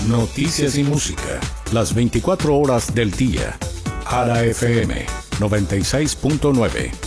Noticias y música, las 24 horas del día. Jara FM 96.9.